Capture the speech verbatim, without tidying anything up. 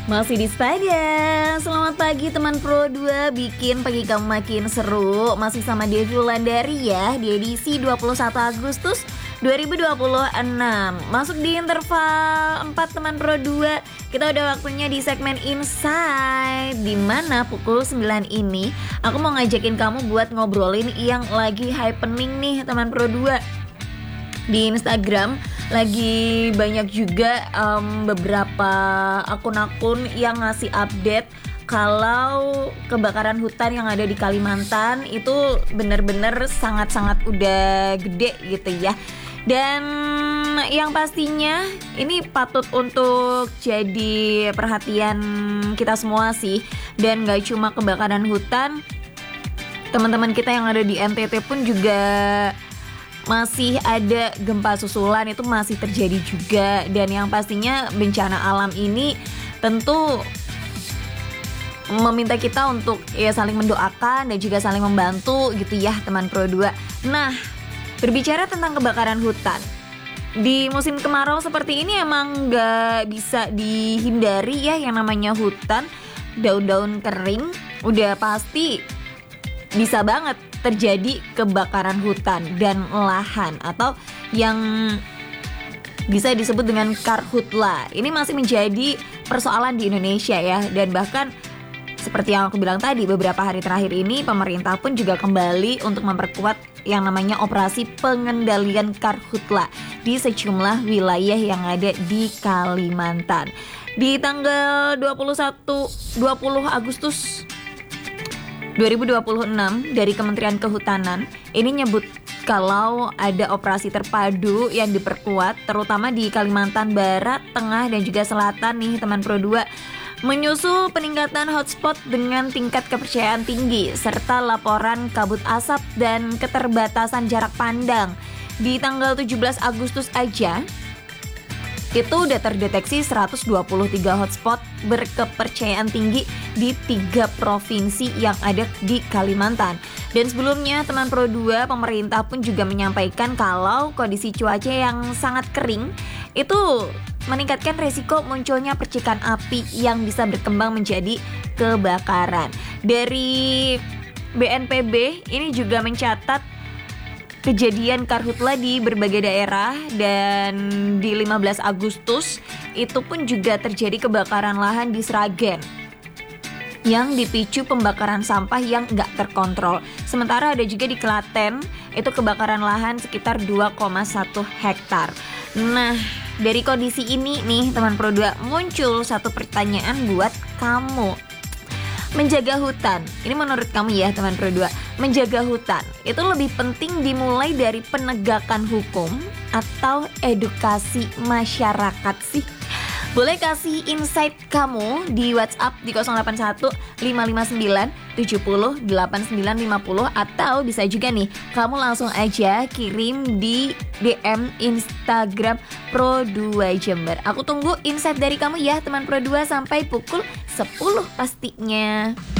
Masih di Sepada. Selamat pagi teman Pro dua, bikin pagi kamu makin seru. Masih sama Devi Wulandari ya, di edisi dua puluh satu Agustus dua ribu dua puluh enam. Masuk di interval empat teman Pro dua. Kita udah waktunya di segmen Insight, dimana pukul sembilan ini aku mau ngajakin kamu buat ngobrolin yang lagi happening nih teman Pro dua. Di Instagram lagi banyak juga um, beberapa akun-akun yang ngasih update kalau kebakaran hutan yang ada di Kalimantan itu bener-bener sangat-sangat udah gede gitu ya. Dan yang pastinya ini patut untuk jadi perhatian kita semua sih. Dan gak cuma kebakaran hutan, teman-teman kita yang ada di N T T pun juga masih ada gempa susulan, itu masih terjadi juga. Dan yang pastinya bencana alam ini tentu meminta kita untuk ya saling mendoakan dan juga saling membantu gitu ya teman Pro dua. Nah, berbicara tentang kebakaran hutan, di musim kemarau seperti ini emang gak bisa dihindari ya yang namanya hutan. Daun-daun kering udah pasti bisa banget terjadi kebakaran hutan dan lahan atau yang bisa disebut dengan karhutla. Ini masih menjadi persoalan di Indonesia ya. Dan bahkan seperti yang aku bilang tadi, beberapa hari terakhir ini pemerintah pun juga kembali untuk memperkuat yang namanya operasi pengendalian karhutla di sejumlah wilayah yang ada di Kalimantan. Di tanggal dua puluh satu dua puluh Agustus dua ribu dua puluh enam dari Kementerian Kehutanan ini nyebut kalau ada operasi terpadu yang diperkuat terutama di Kalimantan Barat, Tengah dan juga Selatan nih teman Pro dua, menyusul peningkatan hotspot dengan tingkat kepercayaan tinggi serta laporan kabut asap dan keterbatasan jarak pandang. Di tanggal tujuh belas Agustus aja itu udah terdeteksi seratus dua puluh tiga hotspot berkepercayaan tinggi di tiga provinsi yang ada di Kalimantan. Dan sebelumnya teman Pro dua, pemerintah pun juga menyampaikan kalau kondisi cuaca yang sangat kering itu meningkatkan resiko munculnya percikan api yang bisa berkembang menjadi kebakaran. Dari B N P B ini juga mencatat kejadian karhutla di berbagai daerah. Dan di lima belas Agustus itu pun juga terjadi kebakaran lahan di Sragen yang dipicu pembakaran sampah yang gak terkontrol. Sementara ada juga di Klaten itu kebakaran lahan sekitar dua koma satu hektar. Nah, dari kondisi ini nih teman Pro dua, muncul satu pertanyaan buat kamu. Menjaga hutan, ini menurut kamu ya teman Pro dua, menjaga hutan itu lebih penting dimulai dari penegakan hukum atau edukasi masyarakat sih? Boleh kasih insight kamu di WhatsApp di nol delapan satu lima lima sembilan tujuh nol delapan sembilan lima nol, atau bisa juga nih kamu langsung aja kirim di D M Instagram Pro dua Jember. Aku tunggu insight dari kamu ya teman Pro dua sampai pukul sepuluh pastinya.